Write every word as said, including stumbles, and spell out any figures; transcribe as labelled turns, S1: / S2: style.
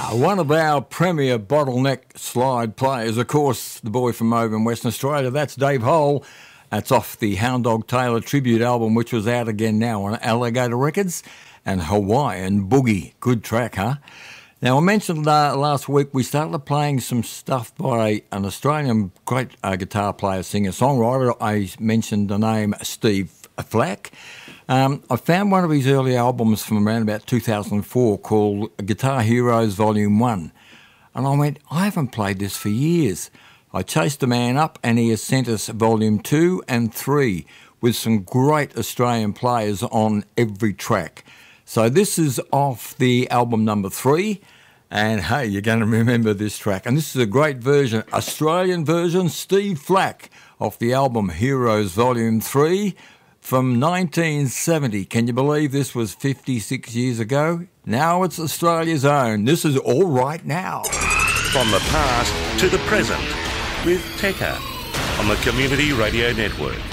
S1: one of our premier bottleneck slide players, of course, the boy from over in Western Australia, that's Dave Hole. That's off the Hound Dog Taylor tribute album, which was out again now on Alligator Records, and Hawaiian Boogie. Good track, huh? Now, I mentioned uh, last week we started playing some stuff by an Australian great uh, guitar player, singer, songwriter. I mentioned the name Steve Flack. Um, I found one of his early albums from around about two thousand four called Guitar Heroes Volume one. And I went, I haven't played this for years. I chased the man up and he has sent us Volume two and three with some great Australian players on every track. So this is off the album number three. And hey, you're going to remember this track. And this is a great version, Australian version, Steve Flack, off the album Heroes Volume three. From nineteen seventy. Can you believe this was fifty-six years ago? Now it's Australia's own. This is All Right Now.
S2: From the past to the present with Tekka on the Community Radio Network.